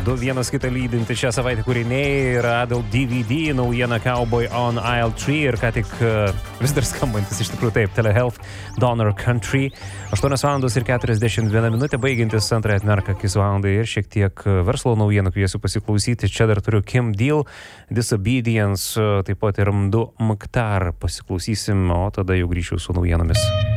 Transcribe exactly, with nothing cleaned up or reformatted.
du vienas kitą lydinti šią savaitę kūriniai yra Adult D V D, naujiena Cowboy on Aisle trys ir ką tik vis dar skambantis iš tikrųjų taip, Telehealth Donor Country. aštuonios valandos ir keturiasdešimt viena minutė, baigiantis antrąją atmerką akis valandai ir šiek tiek verslo naujienų kviesiu pasiklausyti. Čia dar turiu Kim Deal, Disobedience, taip pat ir Mdu Mukhtar pasiklausysim, o tada jau grįšiu su naujienomis.